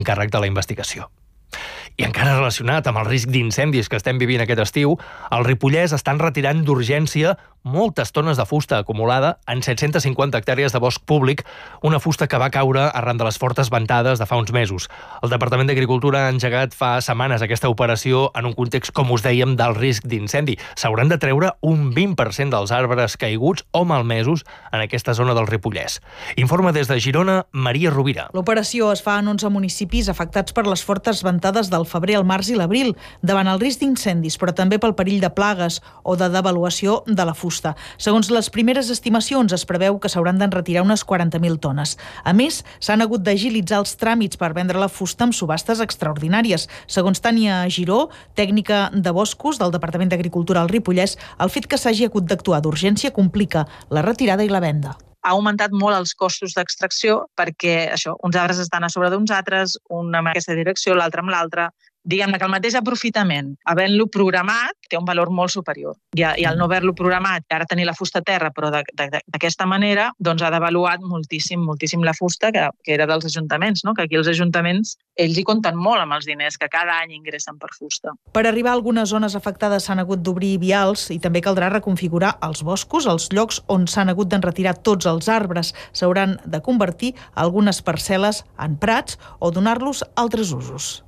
encàrrec de la investigació. I encara relacionat amb el risc d'incendis que estem vivint aquest estiu, al Ripollès estan retirant d'urgència moltes tones de fusta acumulada en 750 hectàrees de bosc públic, una fusta que va caure arran de les fortes ventades de fa uns mesos. El Departament d'Agricultura ha engegat fa setmanes aquesta operació en un context, com us dèiem, del risc d'incendi. S'hauran de treure un 20% dels arbres caiguts o malmesos en aquesta zona del Ripollès. Informa des de Girona, Maria Rovira. L'operació es fa en 11 municipis afectats per les fortes ventades del febrer, el març i l'abril, davant el risc d'incendis, però també pel perill de plagues o de devaluació de la fusta. Segons les primeres estimacions, es preveu que s'hauran d'enretirar unes 40.000 tones. A més, s'han hagut d'agilitzar els tràmits per vendre la fusta amb subhastes extraordinàries. Segons Tània Giró, tècnica de boscos del Departament d'Agricultura al Ripollès, el fet que s'hagi hagut d'actuar d'urgència complica la retirada i la venda. Ha augmentat molt els costos d'extracció perquè uns arbres estan a sobre d'uns altres, un en aquesta direcció, l'altre amb l'altre. Diguem-ne que el mateix aprofitament, havent-lo programat, té un valor molt superior. I al no haver-lo programat, ara tenir la fusta a terra, però d'aquesta manera, doncs ha devaluat moltíssim la fusta que era dels ajuntaments, no? Que aquí els ajuntaments, ells hi compten molt amb els diners que cada any ingressen per fusta. Per arribar a algunes zones afectades s'han hagut d'obrir vials i també caldrà reconfigurar els boscos, els llocs on s'han hagut d'enretirar tots els arbres. S'hauran de convertir algunes parcel·les en prats o donar-los altres usos.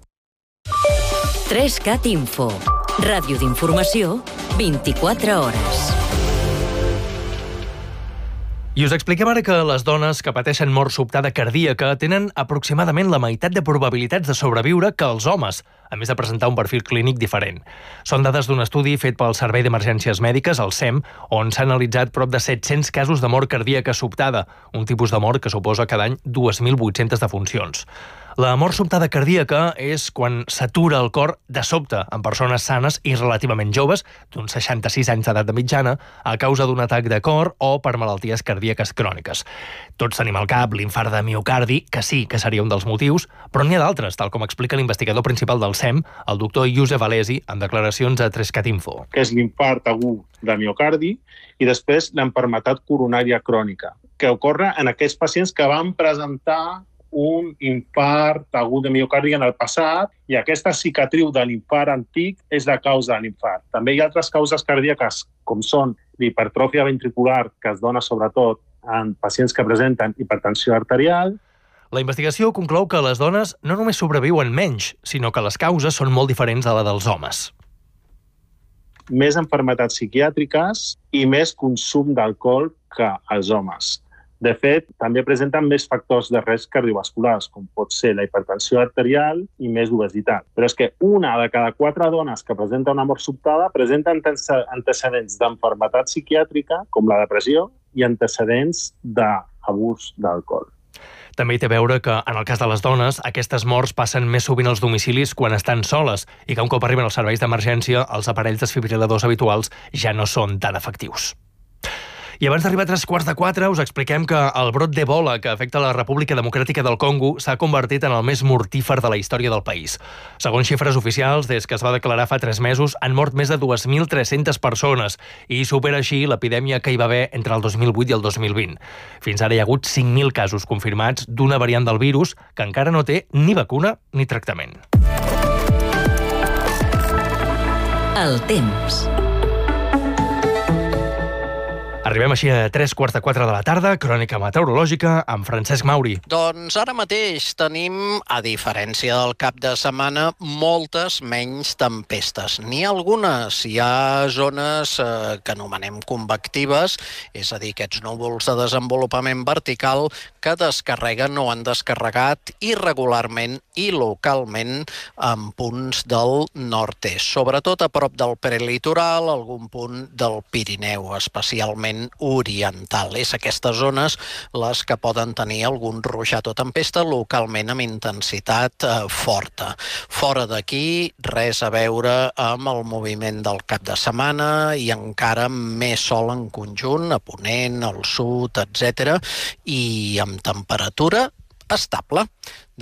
3CAT Info. Ràdio d'informació, 24 hores. I us expliquem ara que les dones que pateixen mort sobtada cardíaca tenen aproximadament la meitat de probabilitats de sobreviure que els homes, a més de presentar un perfil clínic diferent. Són dades d'un estudi fet pel Servei d'Emergències Mèdiques, el SEM, on s'ha analitzat prop de 700 casos de mort cardíaca sobtada, un tipus de mort que suposa cada any 2.800 defuncions. La mort sobtada cardíaca és quan s'atura el cor de sobte en persones sanes i relativament joves, d'uns 66 anys d'edat de mitjana, a causa d'un atac de cor o per malalties cardíaques cròniques. Tots tenim al cap l'infart de miocardi, que sí que seria un dels motius, però n'hi ha d'altres, tal com explica l'investigador principal del SEM, el doctor Josep Alesi, en declaracions a 3CAT Info. Que és l'infart agut de miocardi i després l'enfermetat coronària crònica, que ocorre en aquells pacients que van presentar un infart agut de miocardi en el passat i aquesta cicatriu de l'infart antic és la causa de l'infart. També hi ha altres causes cardíaques, com són l'hipertròfia ventricular, que es dona sobretot en pacients que presenten hipertensió arterial. La investigació conclou que les dones no només sobreviuen menys, sinó que les causes són molt diferents de la dels homes. Més malalties psiquiàtriques i més consum d'alcohol que els homes. De fet, també presenten més factors de risc cardiovasculars, com pot ser la hipertensió arterial i més obesitat. Però és que una de cada 4 dones que presenta una mort sobtada presenta antecedents d'enfermetat psiquiàtrica, com la depressió, i antecedents d'abús d'alcohol. També hi té a veure que, en el cas de les dones, aquestes morts passen més sovint als domicilis quan estan soles i que un cop arriben als serveis d'emergència, els aparells desfibril·ladors habituals ja no són tan efectius. I abans d'arribar a 3:45, us expliquem que el brot d'Ebola que afecta la República Democràtica del Congo s'ha convertit en el més mortífer de la història del país. Segons xifres oficials, des que es va declarar fa 3 mesos, han mort més de 2.300 persones i supera així l'epidèmia que hi va haver entre el 2008 i el 2020. Fins ara hi ha hagut 5.000 casos confirmats d'una variant del virus que encara no té ni vacuna ni tractament. El temps. Arribem així a 3:45 de la tarda, crònica meteorològica amb Francesc Mauri. Doncs ara mateix tenim, a diferència del cap de setmana, moltes menys tempestes. N'hi ha algunes, hi ha zones que anomenem convectives, és a dir, aquests núvols de desenvolupament vertical que descarreguen o han descarregat irregularment i localment en punts del nord-est, sobretot a prop del prelitoral, algun punt del Pirineu, especialment oriental. És aquestes zones les que poden tenir algun ruixat o tempesta localment amb intensitat forta. Fora d'aquí, res a veure amb el moviment del cap de setmana i encara més sol en conjunt, a ponent, al sud, etc. i amb temperatura estable. Demà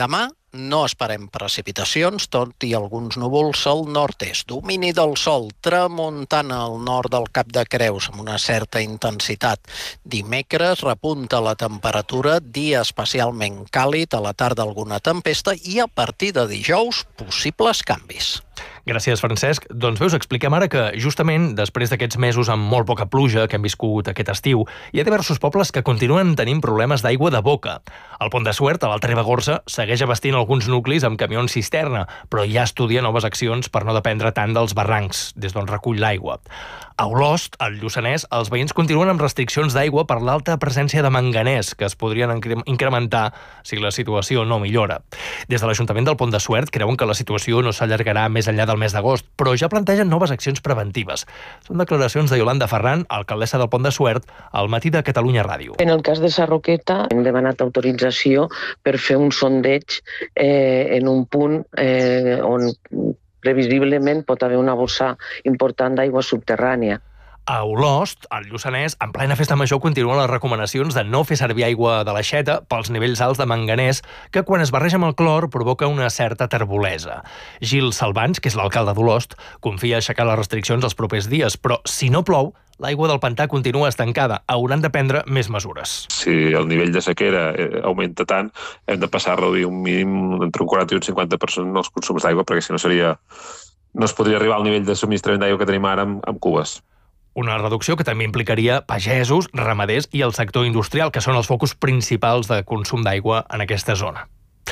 no esperem precipitacions, tot i alguns núvols al nord-est. Domini del sol, tramuntana al nord del Cap de Creus, amb una certa intensitat. Dimecres repunta la temperatura, dia especialment càlid, a la tarda alguna tempesta i a partir de dijous possibles canvis. Gràcies, Francesc. Doncs veus, expliquem ara que justament després d'aquests mesos amb molt poca pluja que hem viscut aquest estiu, hi ha diversos pobles que continuen tenint problemes d'aigua de boca. El Pont de Suert, a l'Alta Ribagorça, segueix abastint alguns nuclis amb camions cisterna, però ja estudia noves accions per no dependre tant dels barrancs, des d'on recull l'aigua. A Olost, al Lluçanès, els veïns continuen amb restriccions d'aigua per l'alta presència de manganès, que es podrien incrementar si la situació no millora. Des de l'Ajuntament del Pont de Suert creuen que la situació no s'allargarà més enllà del mes d'agost, però ja plantegen noves accions preventives. Són declaracions de Yolanda Ferran, alcaldessa del Pont de Suert, al Matí de Catalunya Ràdio. En el cas de Sarroqueta hem demanat autorització per fer un sondeig en un punt on previsiblement pot haver una bossa important d'aigua subterrània. A Olost, al Lluçanès, en plena festa major continuen les recomanacions de no fer servir aigua de l'aixeta pels nivells alts de manganès que quan es barreja amb el clor provoca una certa terbolesa. Gil Salvans, que és l'alcalde d'Olost, confia aixecar les restriccions els propers dies, però si no plou, l'aigua del pantà continua estancada. Hauran de prendre més mesures. Si el nivell de sequera augmenta tant, hem de passar a reduir un mínim entre un 40 i un 50% els consums d'aigua, perquè si no no es podria arribar al nivell de subministrament d'aigua que tenim ara amb cubes. Una reducció que també implicaria pagesos, ramaders i el sector industrial, que són els focus principals de consum d'aigua en aquesta zona.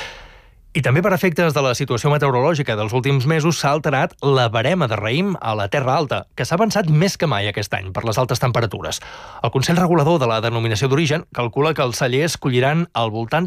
I també per efectes de la situació meteorològica dels últims mesos s'ha alterat la barema de raïm a la Terra Alta, que s'ha avançat més que mai aquest any per les altes temperatures. El Consell Regulador de la Denominació d'Origen calcula que els cellers colliran al voltant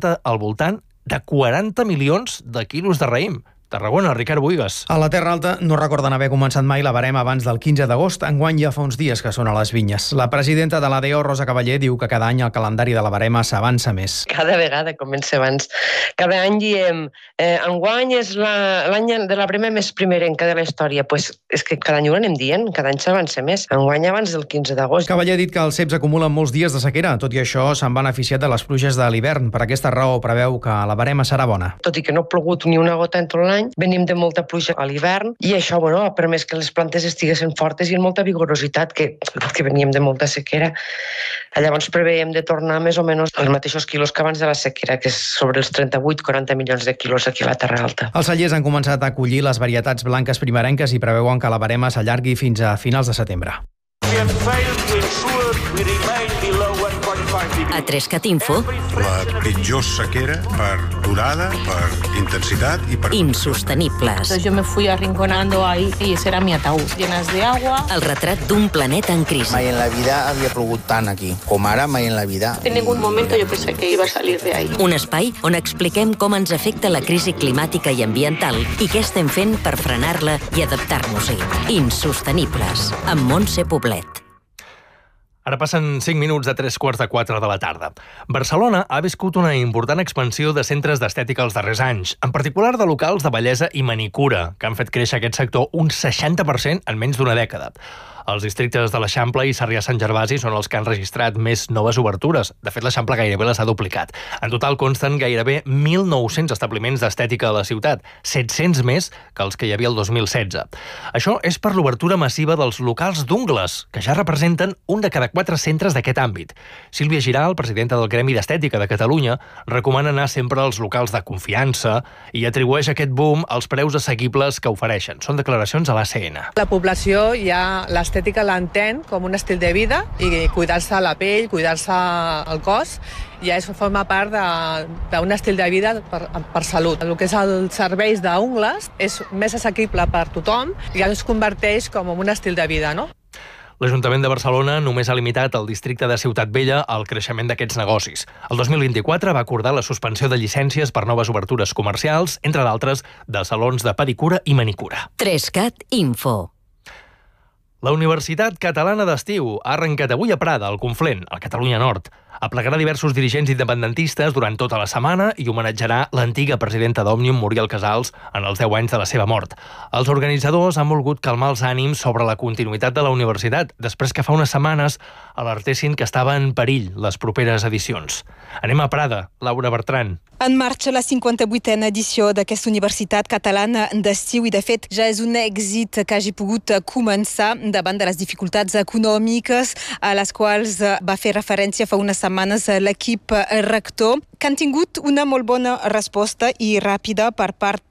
de 40 milions de quilos de raïm. Tarragona, Ricard Buigas. A la Terra Alta no recorden haver començat mai la barema abans del 15 d'agost, enguany ja fa uns dies que són a les vinyes. La presidenta de l'ADO, Rosa Cavaller, diu que cada any el calendari de la barema s'avança més. Cada vegada comença abans. Cada any diem, enguany és l'any de la barema més primerenca de la història. Pues és que cada any ho anem dient, cada any s'avança més. Enguany abans del 15 d'agost. Cavaller ha dit que els ceps acumulen molts dies de sequera. Tot i això, s'han beneficiat de les pluges de l'hivern. Per aquesta raó preveu que la barema serà bona. Tot i que no ha plogut ni una gota en tot l'any, venim de molta pluja a l'hivern i això ha permès que les plantes estiguessin fortes i amb molta vigorositat, que veníem de molta sequera. Llavors preveiem de tornar més o menys als mateixos quilos que abans de la sequera, que és sobre els 38-40 milions de quilos aquí a la Terra Alta. Els cellers han començat a acollir les varietats blanques primerenques i preveuen que la barema s'allargui fins a finals de setembre. A 3CAT Info. La pitjor sequera per durada, per intensitat y per... Insostenibles. Entonces yo me fui arrinconando ahí y ese era mi ataúd, llenas de agua. El retrat d'un planeta en crisi. Mai en la vida havia plogut tant aquí, com ara mai en la vida. En ningún momento yo pensé que iba a salir de ahí. Un espai on expliquem com ens afecta la crisi climàtica i ambiental i què estem fent per frenar-la i adaptar-nos-hi. Insostenibles, amb Montse Poblet. Ara passen 5 minuts de 3:45 de la tarda. Barcelona ha viscut una important expansió de centres d'estètica els darrers anys, en particular de locals de bellesa i manicura, que han fet créixer aquest sector un 60% en menys d'una dècada. Els districtes de l'Eixample i Sarrià-Sant Gervasi són els que han registrat més noves obertures. De fet, l'Eixample gairebé les ha duplicat. En total consten gairebé 1.900 establiments d'estètica a la ciutat, 700 més que els que hi havia el 2016. Això és per l'obertura massiva dels locals d'ungles, que ja representen un de cada 4 centres d'aquest àmbit. Sílvia Giral, presidenta del Gremi d'Estètica de Catalunya, recomana anar sempre als locals de confiança i atribueix aquest boom als preus assequibles que ofereixen. Són declaracions a l'ACN. La població ja l'estètica l'entén com un estil de vida i cuidar-se la pell, cuidar-se el cos, ja forma part d'un estil de vida per salut. El que és els serveis d'ungles és més assequible per tothom i ja es converteix com un estil de vida, no? L'Ajuntament de Barcelona només ha limitat al districte de Ciutat Vella el creixement d'aquests negocis. El 2024 va acordar la suspensió de llicències per noves obertures comercials, entre d'altres, de salons de pedicura i manicura. 3CAT Info. La Universitat Catalana d'Estiu ha arrencat avui a Prada, al Conflent, a Catalunya Nord. Aplegarà diversos dirigents independentistes durant tota la setmana i homenatjarà l'antiga presidenta d'Òmnium, Muriel Casals, en els 10 anys de la seva mort. Els organitzadors han volgut calmar els ànims sobre la continuïtat de la universitat, després que fa unes setmanes alertessin que estava en perill les properes edicions. Anem a Prada. Laura Bertran. En marxa la 58a edició d'aquesta Universitat Catalana d'Estiu i, de fet, ja és un èxit que hagi pogut començar davant de les dificultats econòmiques a les quals va fer referència fa unes setmanes l'equip rector, que han tingut una molt bona resposta i ràpida per part